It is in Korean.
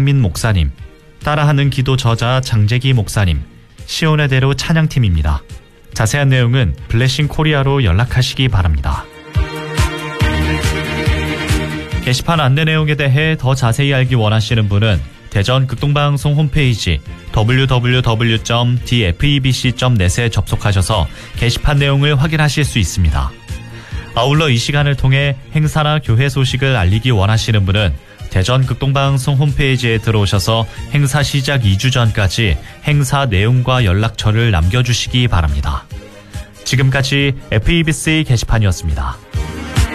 이상민 목사님, 따라하는 기도 저자 장재기 목사님, 시온의 대로 찬양팀입니다. 자세한 내용은 블레싱 코리아로 연락하시기 바랍니다. 게시판 안내 내용에 대해 더 자세히 알기 원하시는 분은 대전 극동방송 홈페이지 www.dfebc.net에 접속하셔서 게시판 내용을 확인하실 수 있습니다. 아울러 이 시간을 통해 행사나 교회 소식을 알리기 원하시는 분은 대전 극동방송 홈페이지에 들어오셔서 행사 시작 2주 전까지 행사 내용과 연락처를 남겨주시기 바랍니다. 지금까지 FEBC 게시판이었습니다.